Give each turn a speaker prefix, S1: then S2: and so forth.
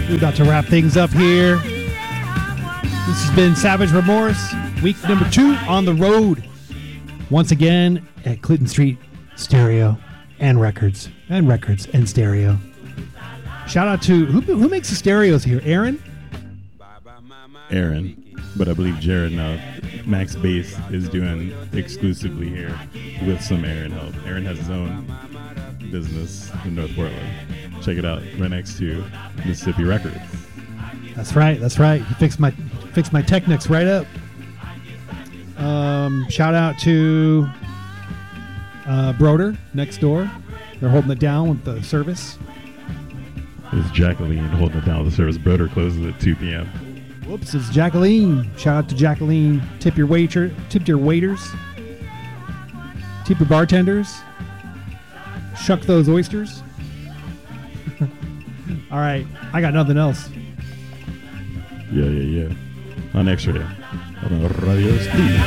S1: We're about to wrap things up here. This has been Savage Remorse, week number 2 on the road. Once again at Clinton Street Stereo and Records and Stereo. Shout out to who makes the stereos here? Aaron,
S2: but I believe Jared now, Max Bass, is doing exclusively here with some Aaron help. Aaron has his own business in North Portland. Check it out, right next to Mississippi Records.
S1: That's right. He fixed my Technics right up. Shout out to Broder next door. They're holding it down with the service.
S2: It's Jacqueline holding it down with the service. Broder closes at 2 p.m.
S1: Whoops, it's Jacqueline. Shout out to Jacqueline. Tip your waiters. Tip your bartenders. Shuck those oysters. All right, I got nothing else.
S2: Yeah. On X-Ray. On Radio Steve.